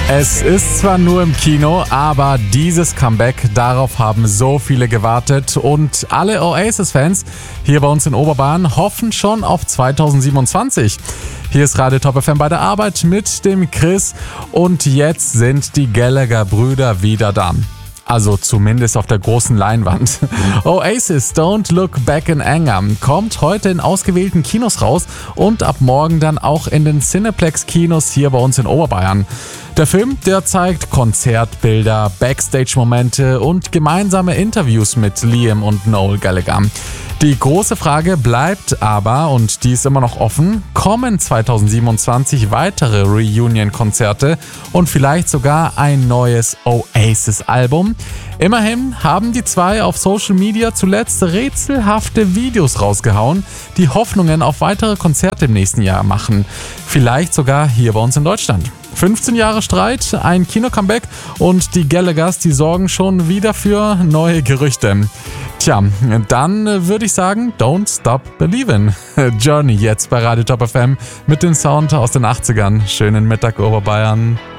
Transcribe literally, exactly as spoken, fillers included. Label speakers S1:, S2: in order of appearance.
S1: Es ist zwar nur im Kino, aber dieses Comeback, darauf haben so viele gewartet und alle Oasis-Fans hier bei uns in Oberbayern hoffen schon auf zwanzig siebenundzwanzig. Hier ist Radio Top F M bei der Arbeit mit dem Chris und jetzt sind die Gallagher-Brüder wieder da. Also zumindest auf der großen Leinwand. Oasis Don't Look Back in Anger kommt heute in ausgewählten Kinos raus und ab morgen dann auch in den Cineplex-Kinos hier bei uns in Oberbayern. Der Film, der zeigt Konzertbilder, Backstage-Momente und gemeinsame Interviews mit Liam und Noel Gallagher. Die große Frage bleibt aber, und die ist immer noch offen, kommen zwanzig siebenundzwanzig weitere Reunion-Konzerte und vielleicht sogar ein neues Oasis-Album? Immerhin haben die zwei auf Social Media zuletzt rätselhafte Videos rausgehauen, die Hoffnungen auf weitere Konzerte im nächsten Jahr machen. Vielleicht sogar hier bei uns in Deutschland. fünfzehn Jahre Streit, ein Kino-Comeback und die Gallaghers, die sorgen schon wieder für neue Gerüchte. Tja, dann würde ich sagen, don't stop believin'. Journey jetzt bei Radio Top F M mit dem Sound aus den achtzigern. Schönen Mittag, Oberbayern.